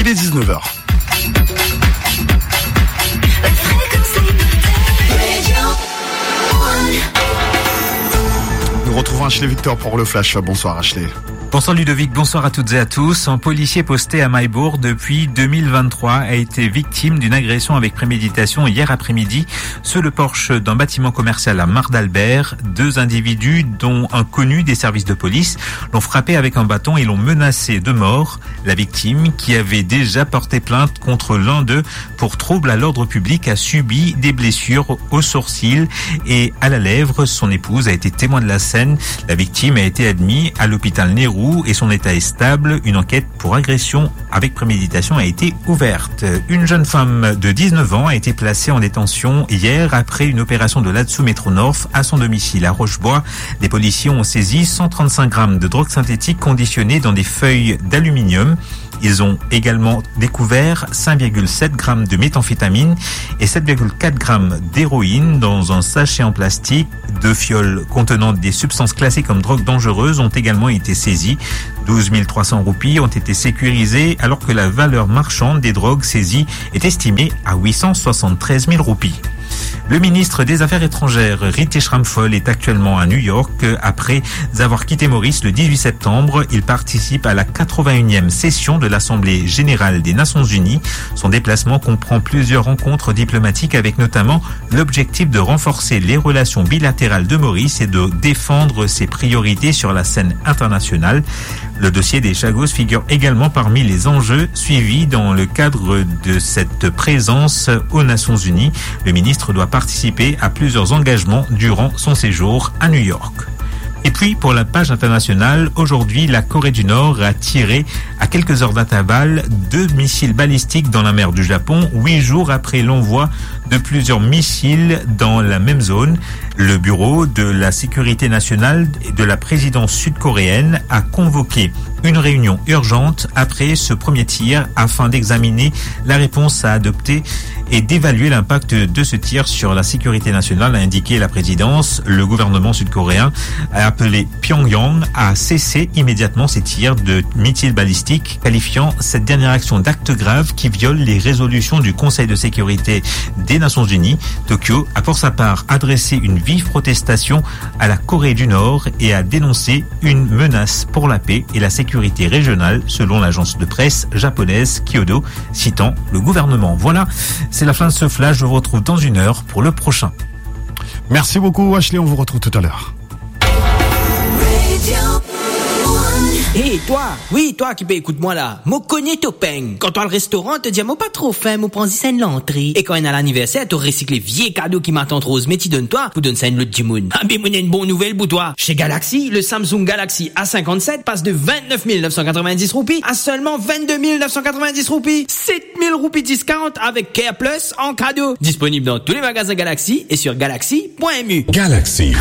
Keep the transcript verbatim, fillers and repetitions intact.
il est dix-neuf heures. Nous retrouvons Ashley Victor pour le Flash. Bonsoir Ashley. Bonsoir Ludovic, bonsoir à toutes et à tous. Un policier posté à Maillebourg depuis deux mille vingt-trois a été victime d'une agression avec préméditation hier après-midi sur le porche d'un bâtiment commercial à Mar-d'Albert. Deux individus, dont un connu des services de police, l'ont frappé avec un bâton et l'ont menacé de mort. La victime, qui avait déjà porté plainte contre l'un d'eux pour trouble à l'ordre public, a subi des blessures au sourcil et à la lèvre. Son épouse a été témoin de la scène. La victime a été admise à l'hôpital Nérou et son état est stable. Une enquête pour agression avec préméditation a été ouverte. Une jeune femme de dix-neuf ans a été placée en détention hier après une opération de l'A D S U Métro North à son domicile à Rochebois. Les policiers ont saisi cent trente-cinq grammes de drogue synthétique conditionnée dans des feuilles d'aluminium. Ils ont également découvert cinq virgule sept grammes de méthamphétamine et sept virgule quatre grammes d'héroïne dans un sachet en plastique. Deux fioles contenant des substances classées comme drogue dangereuse ont également été saisies. douze mille trois cents roupies ont été sécurisées alors que la valeur marchande des drogues saisies est estimée à huit cent soixante-treize mille roupies. Le ministre des Affaires étrangères, Ritesh Ramphal, est actuellement à New York. Après avoir quitté Maurice le dix-huit septembre, il participe à la quatre-vingt-unième session de l'Assemblée générale des Nations unies. Son déplacement comprend plusieurs rencontres diplomatiques avec notamment l'objectif de renforcer les relations bilatérales de Maurice et de défendre ses priorités sur la scène internationale. Le dossier des Chagos figure également parmi les enjeux suivis dans le cadre de cette présence aux Nations unies. Le ministre doit participer à plusieurs engagements durant son séjour à New York. Et puis, pour la page internationale, aujourd'hui, la Corée du Nord a tiré à quelques heures d'intervalle deux missiles balistiques dans la mer du Japon, huit jours après l'envoi de plusieurs missiles dans la même zone. Le bureau de la sécurité nationale de la présidence sud-coréenne a convoqué une réunion urgente après ce premier tir afin d'examiner la réponse à adopter et d'évaluer l'impact de ce tir sur la sécurité nationale, a indiqué la présidence. Le gouvernement sud-coréen a appelé Pyongyang à cesser immédiatement ces tirs de missiles balistiques, qualifiant cette dernière action d'acte grave qui viole les résolutions du Conseil de sécurité des Nations unies. Tokyo a pour sa part adressé une vive protestation à la Corée du Nord et a dénoncé une menace pour la paix et la sécurité régionale, selon l'agence de presse japonaise Kyodo, citant le gouvernement. Voilà, c'est la fin de ce flash. Je vous retrouve dans une heure pour le prochain. Merci beaucoup Ashley, on vous retrouve tout à l'heure. Hé, hey, toi, oui, toi qui peux écoute-moi là. Mo connais ton peigne. Quand toi le restaurant te dit, mo pas trop faim, mo prends ça une l'entrée. Et quand il y a l'anniversaire, tu recycles vieux cadeau qui m'attend rose, mais tu donnes toi, pour donner ça une l'autre dimoun. Ah, mais mon une bonne nouvelle pour toi. Chez Galaxy, le Samsung Galaxy A cinquante-sept passe de vingt-neuf mille neuf cent quatre-vingt-dix roupies à seulement vingt-deux mille neuf cent quatre-vingt-dix roupies. sept mille roupies discount avec Care Plus en cadeau. Disponible dans tous les magasins Galaxy et sur galaxy point m u. Galaxy.